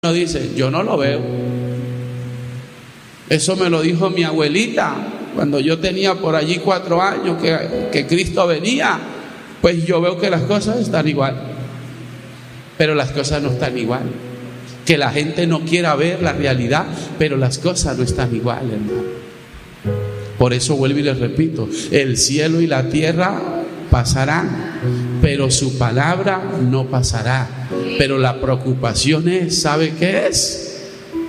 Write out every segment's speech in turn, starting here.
Uno dice, yo no lo veo. Eso me lo dijo mi abuelita cuando yo tenía por allí 4 años que Cristo venía. Pues yo veo que las cosas están igual, pero las cosas no están igual. Que la gente no quiera ver la realidad, pero las cosas no están igual, hermano. Por eso vuelvo y les repito, el cielo y la tierra pasarán, pero su palabra no pasará. Pero la preocupación es, ¿sabe qué es?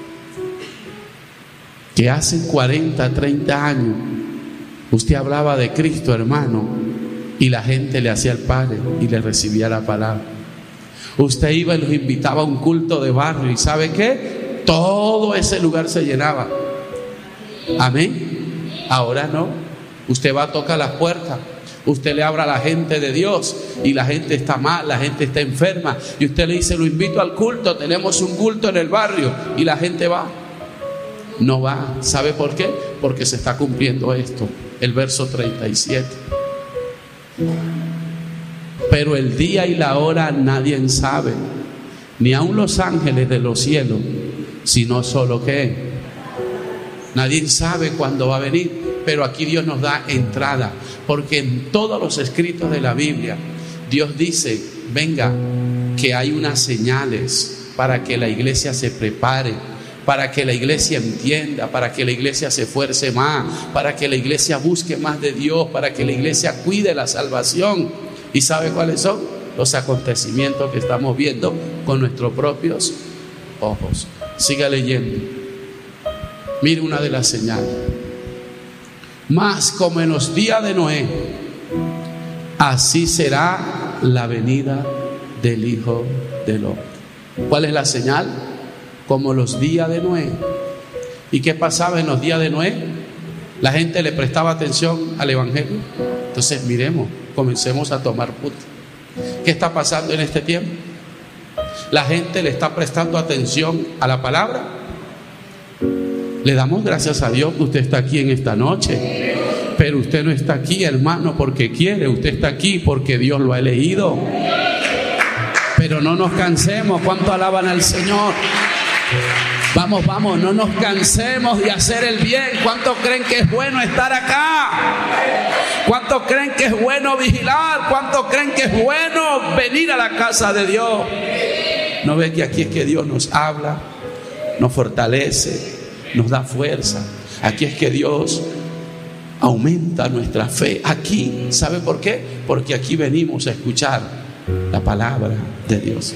Que hace 40, 30 años usted hablaba de Cristo, hermano, y la gente le hacía el padre y le recibía la palabra. Usted iba y los invitaba a un culto de barrio y ¿sabe qué? Todo ese lugar se llenaba. Amén. Ahora no. Usted va a tocar las puertas, usted le habla a la gente de Dios y la gente está mal, la gente está enferma, y usted le dice, lo invito al culto, tenemos un culto en el barrio, y la gente va. No va. ¿Sabe por qué? Porque se está cumpliendo esto, el verso 37. Pero el día y la hora nadie sabe, ni aun los ángeles de los cielos, sino solo que nadie sabe cuándo va a venir. Pero aquí Dios nos da entrada, porque en todos los escritos de la Biblia Dios dice, venga, que hay unas señales para que la iglesia se prepare, para que la iglesia entienda, para que la iglesia se esfuerce más, para que la iglesia busque más de Dios, para que la iglesia cuide la salvación. ¿Y sabe cuáles son? Los acontecimientos que estamos viendo con nuestros propios ojos. Siga leyendo. Mire una de las señales. Mas como en los días de Noé, así será la venida del Hijo del Hombre. ¿Cuál es la señal? Como los días de Noé. ¿Y qué pasaba en los días de Noé? La gente le prestaba atención al evangelio. Entonces miremos, comencemos a tomar punto. ¿Qué está pasando en este tiempo? La gente le está prestando atención a la palabra. Le damos gracias a Dios que usted está aquí en esta noche. Pero usted no está aquí, hermano, porque quiere. Usted está aquí porque Dios lo ha elegido. Pero no nos cansemos. ¿Cuánto alaban al Señor? Vamos, vamos, no nos cansemos de hacer el bien. ¿Cuántos creen que es bueno estar acá? ¿Cuántos creen que es bueno vigilar? ¿Cuántos creen que es bueno venir a la casa de Dios? ¿No ve que aquí es que Dios nos habla, nos fortalece, nos da fuerza? Aquí es que Dios aumenta nuestra fe. Aquí, ¿sabe por qué? Porque aquí venimos a escuchar la palabra de Dios.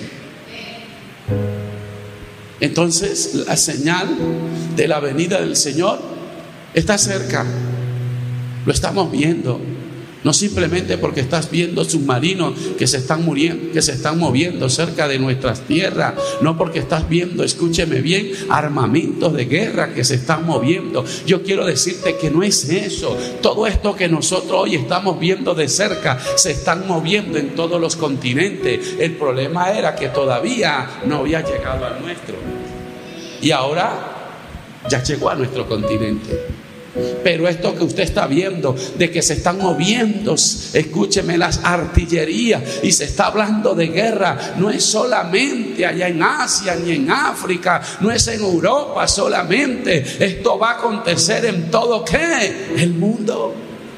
Entonces la señal de la venida del Señor está cerca. Lo estamos viendo. No simplemente porque estás viendo submarinos que se están muriendo, que se están moviendo cerca de nuestras tierras. No porque estás viendo, escúcheme bien, armamentos de guerra que se están moviendo. Yo quiero decirte que no es eso. Todo esto que nosotros hoy estamos viendo de cerca se están moviendo en todos los continentes. El problema era que todavía no había llegado al nuestro. Y ahora ya llegó a nuestro continente. Pero esto que usted está viendo, de que se están moviendo, escúcheme, las artillerías, y se está hablando de guerra, no es solamente allá en Asia ni en África, no es en Europa solamente. Esto va a acontecer en todo ¿qué? El mundo.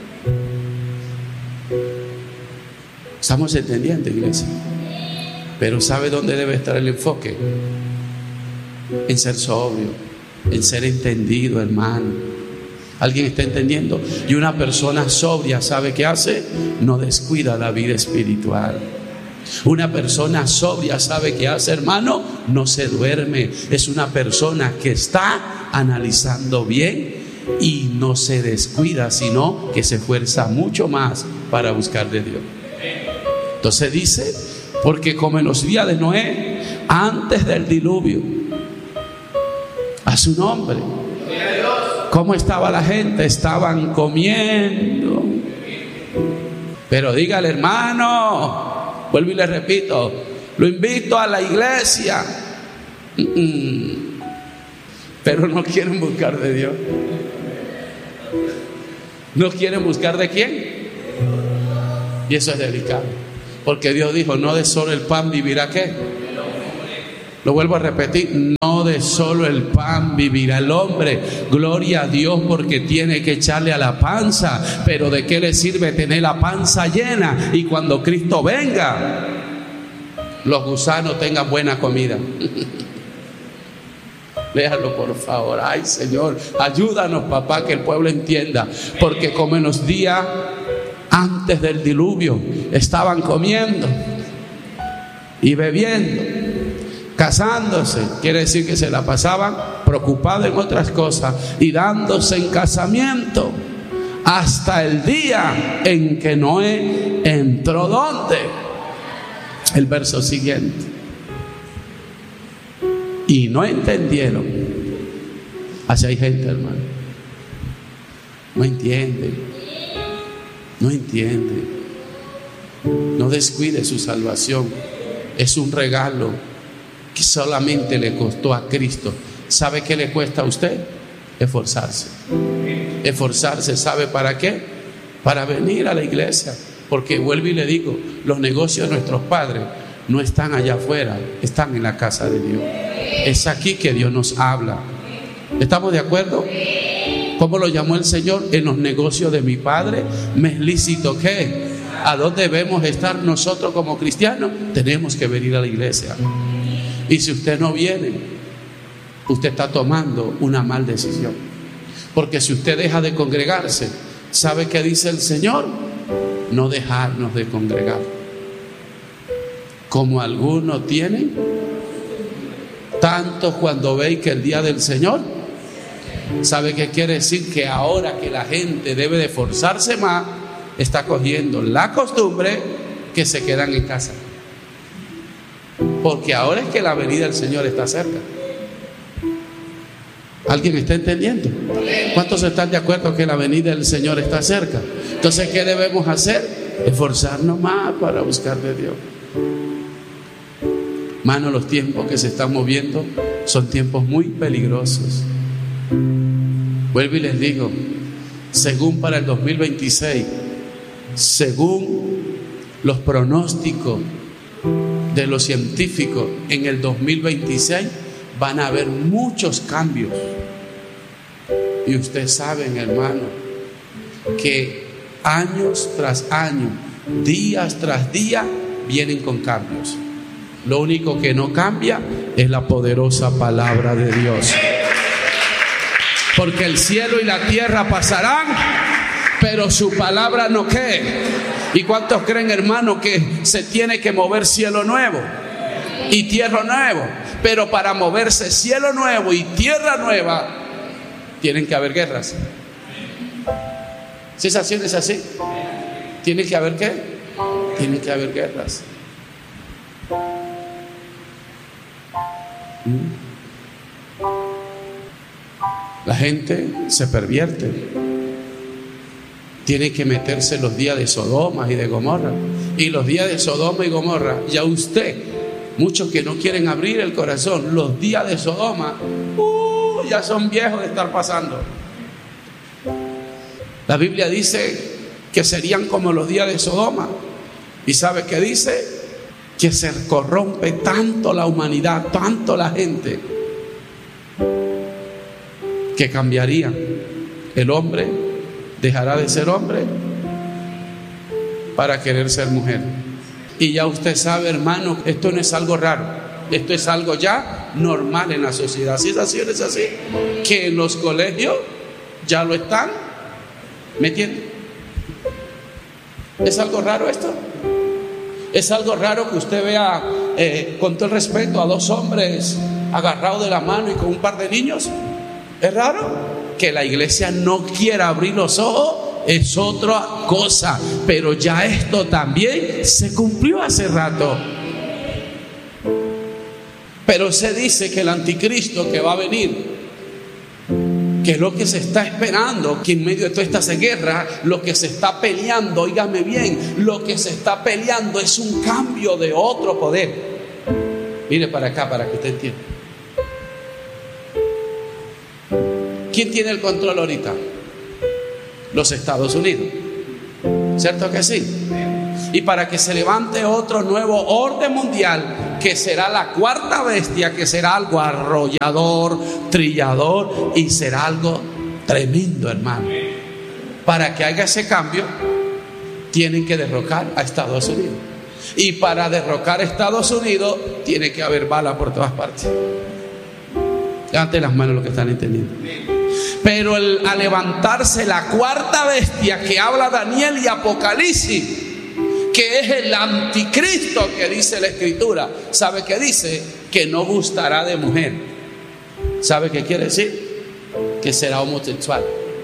Estamos entendiendo, iglesia. Pero ¿sabe dónde debe estar el enfoque? En ser sobrio, en ser entendido, hermano. ¿Alguien está entendiendo? Y una persona sobria, ¿sabe qué hace? No descuida la vida espiritual. Una persona sobria, ¿sabe qué hace, hermano? No se duerme. Es una persona que está analizando bien y no se descuida, sino que se esfuerza mucho más para buscar de Dios. Entonces dice, porque como en los días de Noé, antes del diluvio, a su nombre, ¿cómo estaba la gente? Estaban comiendo. Pero dígale, hermano, vuelvo y le repito, lo invito a la iglesia. Pero no quieren buscar de Dios. ¿No quieren buscar de quién? Y eso es delicado. Porque Dios dijo, no de solo el pan vivirá ¿qué? Lo vuelvo a repetir, no de solo el pan vivirá el hombre. Gloria a Dios porque tiene que echarle a la panza, pero ¿de qué le sirve tener la panza llena y cuando Cristo venga los gusanos tengan buena comida? Léalo por favor. Ay Señor, ayúdanos papá, que el pueblo entienda, porque como en los días antes del diluvio estaban comiendo y bebiendo, casándose, quiere decir que se la pasaban preocupados en otras cosas y dándose en casamiento hasta el día en que Noé entró. ¿Dónde? El verso siguiente. Y no entendieron. Así hay gente, hermano, no entiende, no entiende. No descuide su salvación. Es un regalo que solamente le costó a Cristo. ¿Sabe qué le cuesta a usted? Esforzarse. Esforzarse, ¿sabe para qué? Para venir a la iglesia. Porque vuelvo y le digo, los negocios de nuestros padres no están allá afuera, están en la casa de Dios. Es aquí que Dios nos habla. ¿Estamos de acuerdo? ¿Cómo lo llamó el Señor? En los negocios de mi Padre me es lícito ¿qué? ¿A dónde debemos estar nosotros como cristianos? Tenemos que venir a la iglesia. Y si usted no viene, usted está tomando una mal decisión. Porque si usted deja de congregarse, ¿sabe qué dice el Señor? No dejarnos de congregar, como algunos tienen, tanto cuando veis que el día del Señor, ¿sabe qué quiere decir? Que ahora que la gente debe de esforzarse más, está cogiendo la costumbre que se quedan en casa. Porque ahora es que la venida del Señor está cerca. ¿Alguien está entendiendo? ¿Cuántos están de acuerdo que la venida del Señor está cerca? Entonces, ¿qué debemos hacer? Esforzarnos más para buscar de Dios. Hermano, los tiempos que se están moviendo son tiempos muy peligrosos. Vuelvo y les digo, según para el 2026, según los pronósticos de los científicos, en el 2026 van a haber muchos cambios. Y ustedes saben, hermano, que años tras año, días tras día, vienen con cambios. Lo único que no cambia es la poderosa palabra de Dios. Porque el cielo y la tierra pasarán, pero su palabra no ¿qué? ¿Y cuántos creen, hermano, que se tiene que mover cielo nuevo y tierra nuevo? Pero para moverse cielo nuevo y tierra nueva, tienen que haber guerras. ¿Sí es así? ¿Es así? ¿Tiene que haber qué? Tiene que haber guerras. La gente se pervierte. Tiene que meterse los días de Sodoma y de Gomorra. Y los días de Sodoma y Gomorra, ya usted, muchos que no quieren abrir el corazón, los días de Sodoma ya son viejos de estar pasando. La Biblia dice que serían como los días de Sodoma. ¿Y sabe qué dice? Que se corrompe tanto la humanidad, tanto la gente, que cambiaría. El hombre dejará de ser hombre para querer ser mujer. Y ya usted sabe, hermano, esto no es algo raro, esto es algo ya normal en la sociedad. ¿Sí es así o no es así? Que en los colegios ya lo están metiendo. ¿Es algo raro esto? ¿Es algo raro que usted vea, con todo el respeto, a dos hombres agarrados de la mano y con un par de niños? ¿Es raro? Que la iglesia no quiera abrir los ojos es otra cosa, pero ya esto también se cumplió hace rato. Pero se dice que el anticristo que va a venir, que es lo que se está esperando, que en medio de toda esta guerra, lo que se está peleando, óigame bien, lo que se está peleando es un cambio de otro poder. Mire para acá para que usted entienda. ¿Quién tiene el control ahorita? Los Estados Unidos. ¿Cierto que sí? Y para que se levante otro nuevo orden mundial, que será la cuarta bestia, que será algo arrollador, trillador, y será algo tremendo, hermano. Para que haga ese cambio, tienen que derrocar a Estados Unidos. Y para derrocar a Estados Unidos, tiene que haber balas por todas partes. Levanten las manos los que están entendiendo. Pero al levantarse la cuarta bestia que habla Daniel y Apocalipsis, que es el anticristo que dice la Escritura, ¿sabe qué dice? Que no gustará de mujer. ¿Sabe qué quiere decir? Que será homosexual.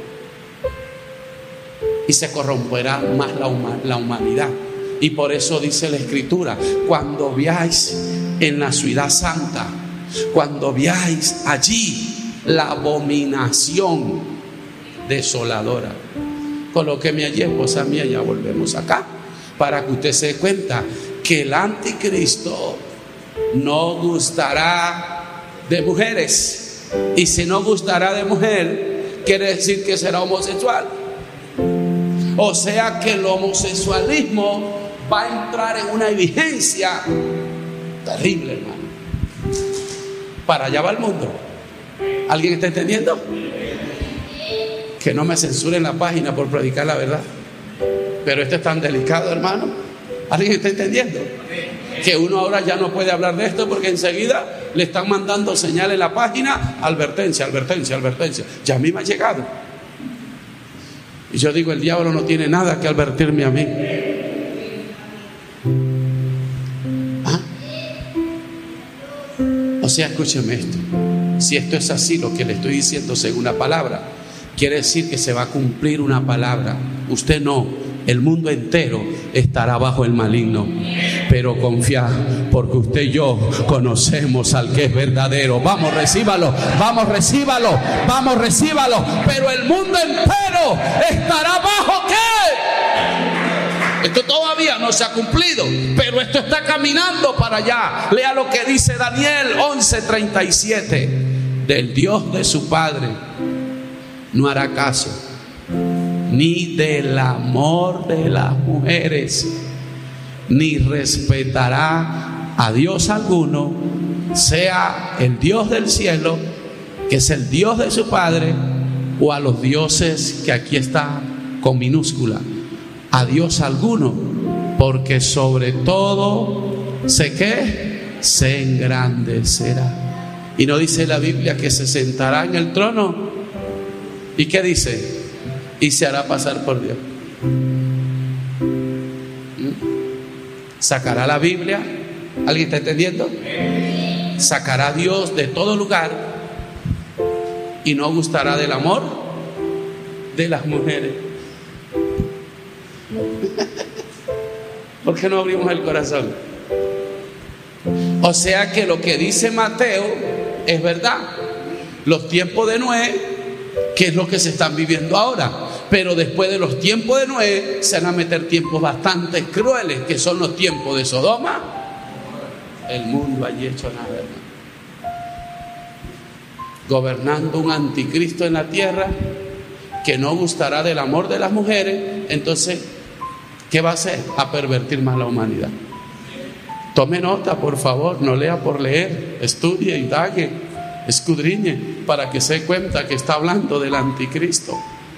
Y se corromperá más la humanidad. Y por eso dice la Escritura: cuando veáis en la ciudad santa, cuando veáis allí la abominación desoladora. Colóqueme allí, esposa mía, ya volvemos acá, para que usted se dé cuenta que el anticristo no gustará de mujeres. Y si no gustará de mujer, quiere decir que será homosexual. O sea que el homosexualismo va a entrar en una vigencia terrible, hermano. Para allá va el mundo. ¿Alguien está entendiendo? Que no me censuren la página por predicar la verdad. Pero esto es tan delicado, hermano. ¿Alguien está entendiendo? Que uno ahora ya no puede hablar de esto porque enseguida le están mandando señal en la página: advertencia, advertencia, advertencia. Ya a mí me ha llegado. Y yo digo, el diablo no tiene nada que advertirme a mí. ¿Ah? O sea, escúcheme esto. Si esto es así, lo que le estoy diciendo según la palabra, quiere decir que se va a cumplir una palabra. Usted no, el mundo entero estará bajo el maligno. Pero confía, porque usted y yo conocemos al que es verdadero. Vamos, recíbalo, vamos, recíbalo, vamos, recíbalo. Pero el mundo entero estará bajo ¿qué? Esto todavía no se ha cumplido, pero esto está caminando para allá. Lea lo que dice Daniel 11:37. Del Dios de su padre no hará caso, ni del amor de las mujeres, ni respetará a Dios alguno, sea el Dios del cielo, que es el Dios de su padre, o a los dioses que aquí está con minúscula. A Dios alguno, porque sobre todo se engrandecerá. Y no dice la Biblia que se sentará en el trono. ¿Y qué dice? Y se hará pasar por Dios. Sacará la Biblia. ¿Alguien está entendiendo? Sacará a Dios de todo lugar y no gustará del amor de las mujeres. ¿Por qué no abrimos el corazón? O sea que lo que dice Mateo es verdad. Los tiempos de Noé, que es lo que se están viviendo ahora. Pero después de los tiempos de Noé se van a meter tiempos bastante crueles, que son los tiempos de Sodoma. El mundo allí hecho nada, hermano. Gobernando un anticristo en la tierra que no gustará del amor de las mujeres. Entonces, ¿qué va a hacer? A pervertir más la humanidad. Tome nota, por favor, no lea por leer, estudie, indague, escudriñe, para que se dé cuenta que está hablando del anticristo.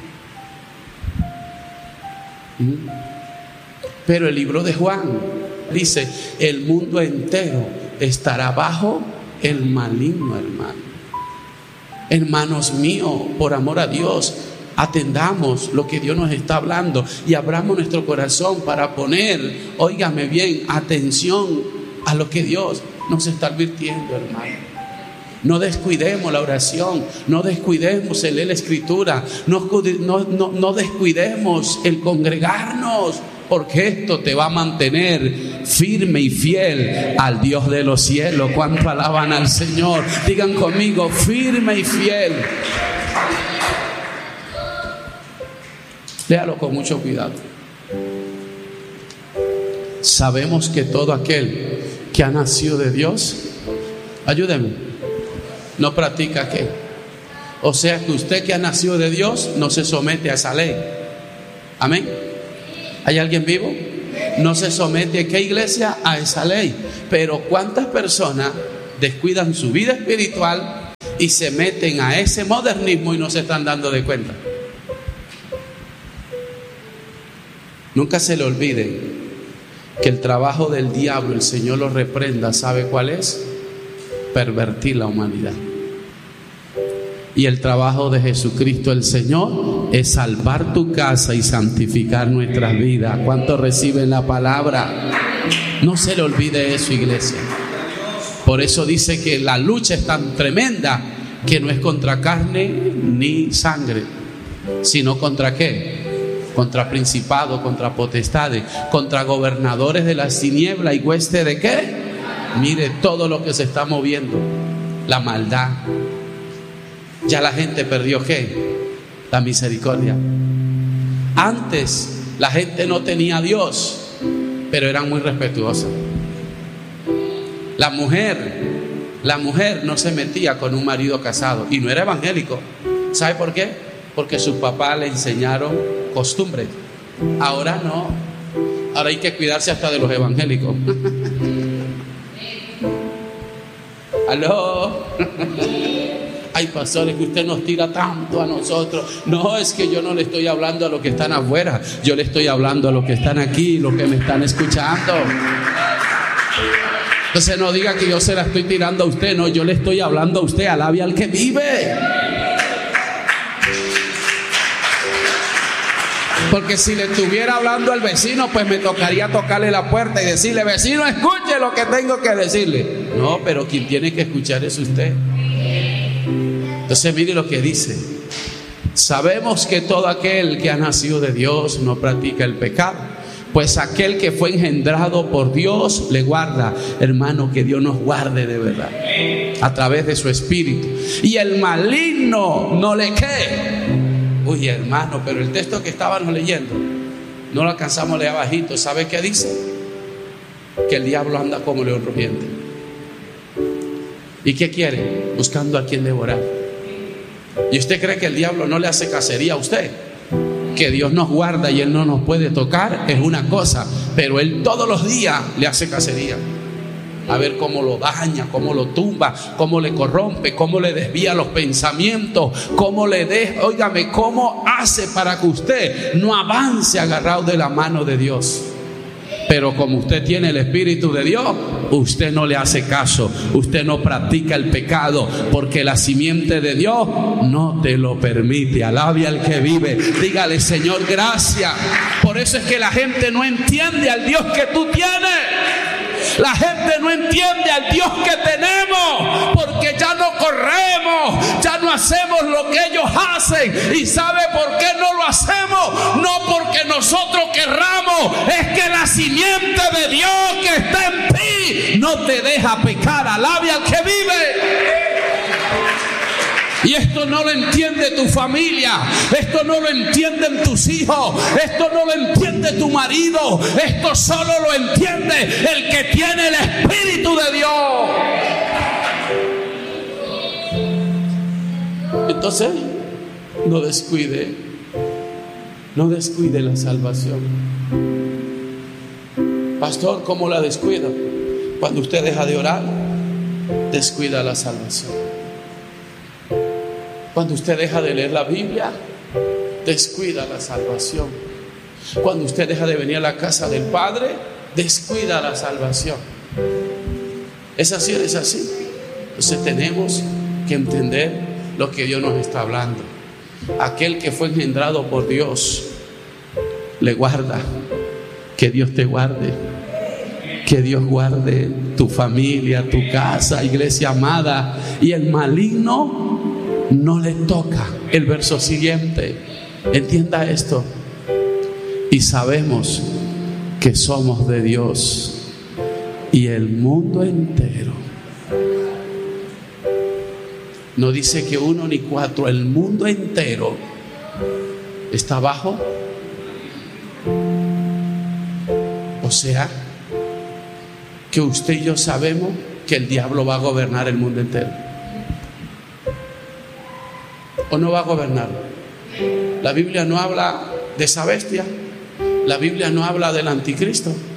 Pero el libro de Juan dice: el mundo entero estará bajo el maligno, hermano. Hermanos míos, por amor a Dios, atendamos lo que Dios nos está hablando y abramos nuestro corazón para poner, óigame bien, atención a lo que Dios nos está advirtiendo, hermano. No descuidemos la oración, no descuidemos el leer la escritura, no descuidemos el congregarnos, porque esto te va a mantener firme y fiel al Dios de los cielos. ¿Cuánto alaban al Señor? Digan conmigo: firme y fiel. Léalo con mucho cuidado. Sabemos que todo aquel que ha nacido de Dios, ayúdeme, no practica qué. O sea que usted que ha nacido de Dios no se somete a esa ley. Amén. ¿Hay alguien vivo? no se somete, ¿qué iglesia? A esa ley. Pero ¿cuántas personas descuidan su vida espiritual y se meten a ese modernismo y no se están dando de cuenta? Nunca se le olvide que el trabajo del diablo, el Señor lo reprenda, ¿sabe cuál es? Pervertir la humanidad. Y el trabajo de Jesucristo el Señor es salvar tu casa y santificar nuestras vidas. ¿Cuántos reciben la palabra? No se le olvide eso, iglesia. Por eso dice que la lucha es tan tremenda que no es contra carne ni sangre, sino contra ¿qué? Contra principados, contra potestades, contra gobernadores de las tinieblas y hueste de ¿qué? Mire todo lo que se está moviendo, la maldad. Ya la gente perdió ¿qué? La misericordia. Antes la gente no tenía a Dios, pero eran muy respetuosas. La mujer no se metía con un marido casado y no era evangélico. ¿Sabe por qué? Porque sus papás le enseñaron costumbres. Ahora no. Ahora hay que cuidarse hasta de los evangélicos. ¿Aló? Ay, pastores, que usted nos tira tanto a nosotros. No, es que yo no le estoy hablando a los que están afuera. Yo le estoy hablando a los que están aquí, los que me están escuchando. Entonces no diga que yo se la estoy tirando a usted. No, yo le estoy hablando a usted. Alabe al que vive. Porque si le estuviera hablando al vecino, pues me tocaría tocarle la puerta y decirle: vecino, escuche lo que tengo que decirle. No, pero quien tiene que escuchar es usted. Entonces mire lo que dice: sabemos que todo aquel que ha nacido de Dios no practica el pecado, pues aquel que fue engendrado por Dios le guarda. Hermano, que Dios nos guarde de verdad a través de su espíritu. Y el maligno no le quede. Uy, hermano, pero el texto que estábamos leyendo no lo alcanzamos a leer bajito. ¿Sabe qué dice? Que el diablo anda como león rugiente. ¿Y qué quiere? Buscando a quien devorar. ¿Y usted cree que el diablo no le hace cacería a usted? Que Dios nos guarda y Él no nos puede tocar es una cosa, pero Él todos los días le hace cacería. A ver cómo lo daña, cómo lo tumba, cómo le corrompe, cómo le desvía los pensamientos, cómo le deja, óigame, cómo hace para que usted no avance agarrado de la mano de Dios. Pero como usted tiene el Espíritu de Dios, usted no le hace caso, usted no practica el pecado, porque la simiente de Dios no te lo permite. Alabe al que vive, dígale: Señor, gracias. Por eso es que la gente no entiende al Dios que tú tienes. La gente no entiende al Dios que tenemos, porque ya no corremos, ya no hacemos lo que ellos hacen. ¿Y sabe por qué no lo hacemos? No porque nosotros querramos, es que la simiente de Dios que está en ti no te deja pecar. Alabe al que vive. Y esto no lo entiende tu familia, esto no lo entienden tus hijos, esto no lo entiende tu marido, esto solo lo entiende el que tiene el Espíritu de Dios. Entonces, no descuide la salvación. Pastor, ¿cómo la descuida? Cuando usted deja de orar, descuida la salvación. Cuando usted deja de leer la Biblia, descuida la salvación. Cuando usted deja de venir a la casa del Padre, descuida la salvación. ¿Es así? ¿Es así? Entonces tenemos que entender lo que Dios nos está hablando. Aquel que fue engendrado por Dios le guarda. Que Dios te guarde. Que Dios guarde tu familia, tu casa, iglesia amada. Y el maligno no le toca. El verso siguiente, entienda esto: y sabemos que somos de Dios, y el mundo entero. No dice que uno ni cuatro, el mundo entero está bajo. O sea, que usted y yo sabemos que el diablo va a gobernar el mundo entero. ¿O no va a gobernar? La Biblia no habla de esa bestia. La Biblia no habla del anticristo.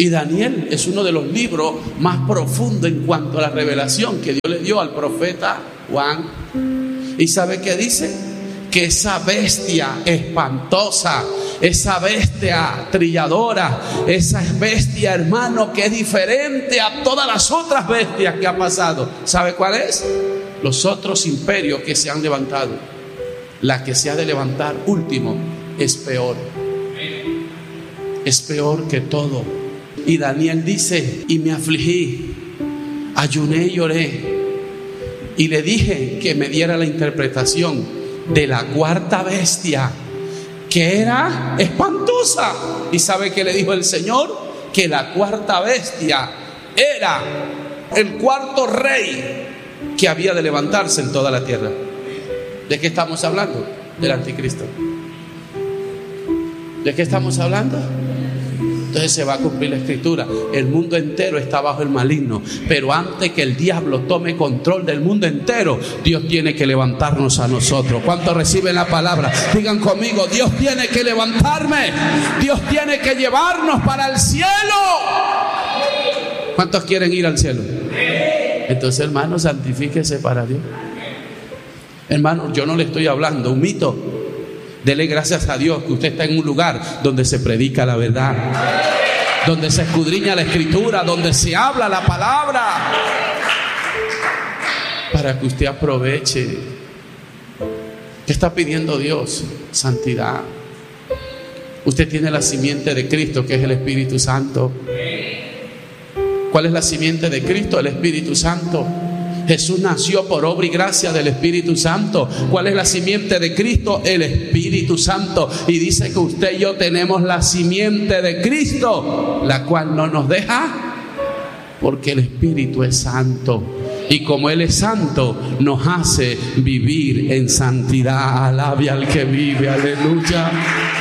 Y Daniel es uno de los libros más profundos en cuanto a la revelación que Dios le dio al profeta Juan. ¿Y sabe qué dice? Que esa bestia espantosa, esa bestia trilladora, esa bestia, hermano, que es diferente a todas las otras bestias que ha pasado. ¿Sabe cuál es? Los otros imperios que se han levantado. La que se ha de levantar último es peor. Es peor que todo. Y Daniel dice: y me afligí, ayuné y lloré, y le dije que me diera la interpretación de la cuarta bestia, que era espantosa. ¿Y sabe qué le dijo el Señor? Que la cuarta bestia era el cuarto rey que había de levantarse en toda la tierra. ¿De qué estamos hablando? Del anticristo. ¿De qué estamos hablando? Entonces se va a cumplir la escritura. El mundo entero está bajo el maligno, pero antes que el diablo tome control del mundo entero, Dios tiene que levantarnos a nosotros. ¿Cuántos reciben la palabra? Digan conmigo: Dios tiene que levantarme. Dios tiene que llevarnos para el cielo. ¿Cuántos quieren ir al cielo? Entonces, hermano, santifíquese para Dios. Hermano, yo no le estoy hablando un mito. Dele gracias a Dios que usted está en un lugar donde se predica la verdad, donde se escudriña la escritura, donde se habla la palabra, para que usted aproveche. ¿Qué está pidiendo Dios? Santidad. Usted tiene la simiente de Cristo, que es el Espíritu Santo. ¿Cuál es la simiente de Cristo? El Espíritu Santo. Jesús nació por obra y gracia del Espíritu Santo. ¿Cuál es la simiente de Cristo? El Espíritu Santo. Y dice que usted y yo tenemos la simiente de Cristo, la cual no nos deja, porque el Espíritu es santo. Y como Él es santo, nos hace vivir en santidad. Alabe al que vive, aleluya.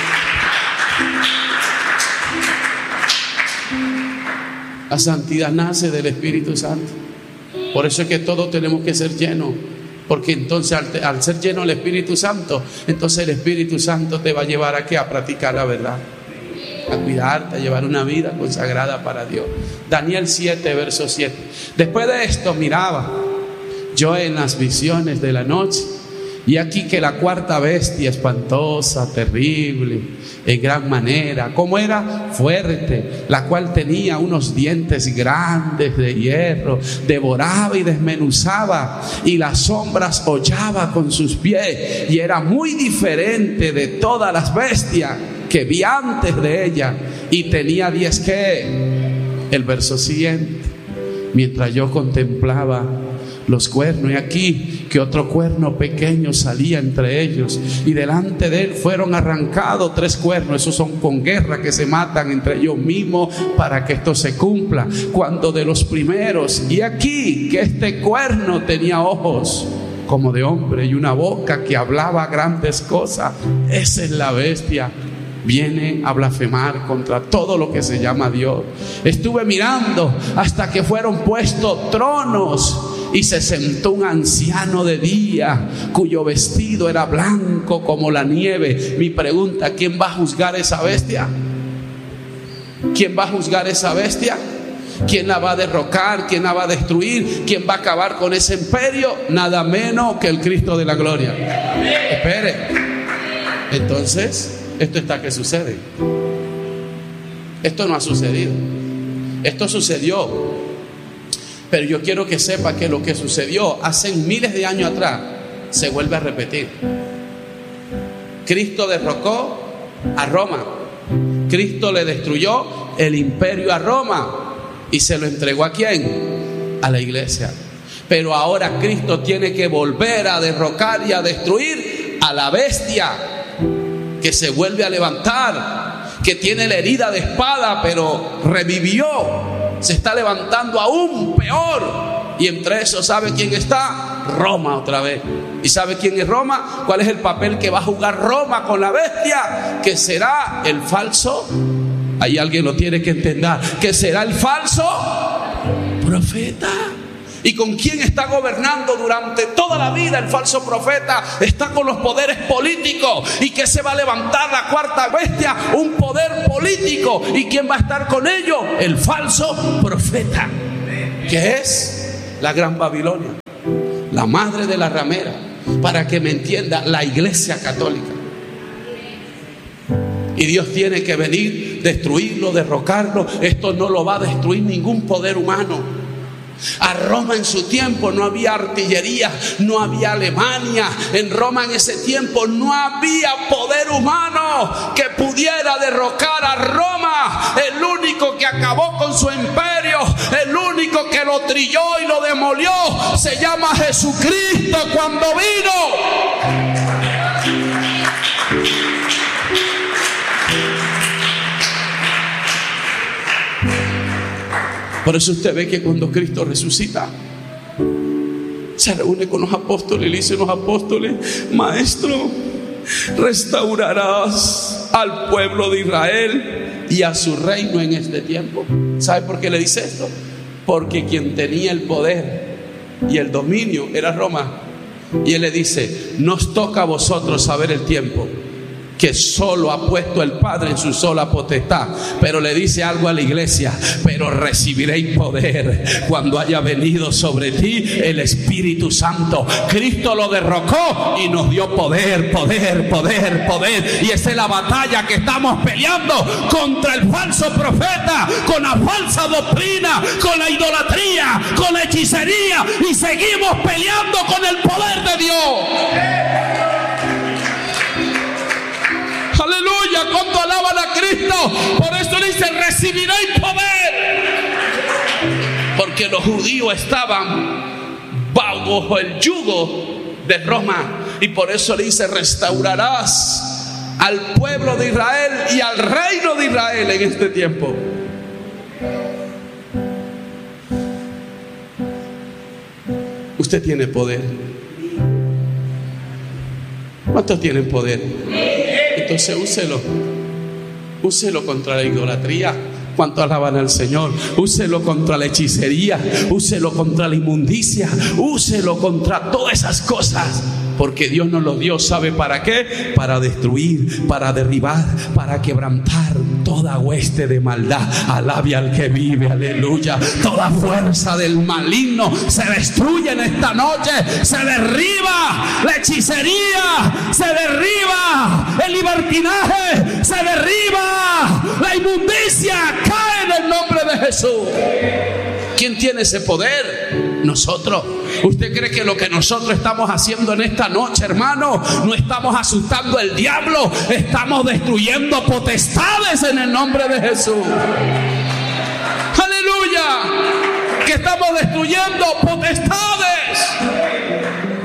La santidad nace del Espíritu Santo. Por eso es que todos tenemos que ser llenos, porque entonces al ser lleno del Espíritu Santo, entonces el Espíritu Santo te va a llevar a ¿qué? A practicar la verdad, a cuidarte, a llevar una vida consagrada para Dios. Daniel 7, verso 7. Después de esto miraba yo en las visiones de la noche, y aquí que la cuarta bestia, espantosa, terrible, en gran manera, como era fuerte, la cual tenía unos dientes grandes de hierro, devoraba y desmenuzaba, y las sombras hollaba con sus pies, y era muy diferente de todas las bestias que vi antes de ella, y tenía 10 ¿qué? El verso siguiente: mientras yo contemplaba los cuernos, y aquí que otro cuerno pequeño salía entre ellos, y delante de él fueron arrancados 3 cuernos. Esos son con guerra, que se matan entre ellos mismos para que esto se cumpla. Cuando de los primeros, y aquí que este cuerno tenía ojos como de hombre y una boca que hablaba grandes cosas. Esa es la bestia. Viene a blasfemar contra todo lo que se llama Dios. Estuve mirando hasta que fueron puestos tronos, y se sentó un anciano de día, cuyo vestido era blanco como la nieve. Mi pregunta: ¿quién va a juzgar esa bestia? ¿Quién va a juzgar esa bestia? ¿Quién la va a derrocar? ¿Quién la va a destruir? ¿Quién va a acabar con ese imperio? Nada menos que el Cristo de la gloria. Espere. Entonces, esto está que sucede. Esto no ha sucedido. Esto sucedió. Pero yo quiero que sepa que lo que sucedió hace miles de años atrás se vuelve a repetir. Cristo derrocó a Roma. Cristo le destruyó el imperio a Roma y se lo entregó ¿a quién? A la iglesia. Pero ahora Cristo tiene que volver a derrocar y a destruir a la bestia que se vuelve a levantar, que tiene la herida de espada, pero revivió. Se está levantando aún peor. Y entre eso, ¿sabe quién está? Roma otra vez. ¿Y sabe quién es Roma? ¿Cuál es el papel que va a jugar Roma con la bestia? Que será el falso. Ahí alguien lo tiene que entender. Que será el falso profeta. ¿Y con quién está gobernando durante toda la vida el falso profeta? Está con los poderes políticos. ¿Y qué se va a levantar la cuarta bestia? Un poder político. ¿Y quién va a estar con ellos? El falso profeta, que es la gran Babilonia, la madre de la ramera. Para que me entienda, la iglesia católica. Y Dios tiene que venir, destruirlo, derrocarlo. Esto no lo va a destruir ningún poder humano. A Roma en su tiempo no había artillería, no había Alemania. En Roma en ese tiempo no había poder humano que pudiera derrocar a Roma. El único que acabó con su imperio, el único que lo trilló y lo demolió, se llama Jesucristo cuando vino. Por eso usted ve que cuando Cristo resucita, se reúne con los apóstoles y le dicen los apóstoles: Maestro, restaurarás al pueblo de Israel y a su reino en este tiempo. ¿Sabe por qué le dice esto? Porque quien tenía el poder y el dominio era Roma. Y él le dice: nos toca a vosotros saber el tiempo que solo ha puesto el Padre en su sola potestad. Pero le dice algo a la iglesia: pero recibiréis poder cuando haya venido sobre ti el Espíritu Santo. Cristo lo derrocó y nos dio poder, poder, poder, poder. Y esa es la batalla que estamos peleando contra el falso profeta, con la falsa doctrina, con la idolatría, con la hechicería, y seguimos peleando con el poder de Dios. Aleluya, cuando alaban a Cristo. Por eso le dice: recibiréis poder. Porque los judíos estaban bajo el yugo de Roma. Y por eso le dice: restaurarás al pueblo de Israel y al reino de Israel en este tiempo. Usted tiene poder. ¿Cuántos tienen poder? Entonces úselo contra la idolatría. ¿Cuánto alaban al Señor? Úselo contra la hechicería, úselo contra la inmundicia, úselo contra todas esas cosas. Porque Dios nos lo dio, ¿sabe para qué? Para destruir, para derribar, para quebrantar toda hueste de maldad. Alabe al que vive, aleluya. Toda fuerza del maligno se destruye en esta noche. Se derriba la hechicería, se derriba el libertinaje, se derriba la inmundicia. Cae en el nombre de Jesús. ¿Quién tiene ese poder? Nosotros. ¿Usted cree que lo que nosotros estamos haciendo en esta noche, hermano, no estamos asustando al diablo? Estamos destruyendo potestades en el nombre de Jesús. ¡Aleluya! Que estamos destruyendo potestades.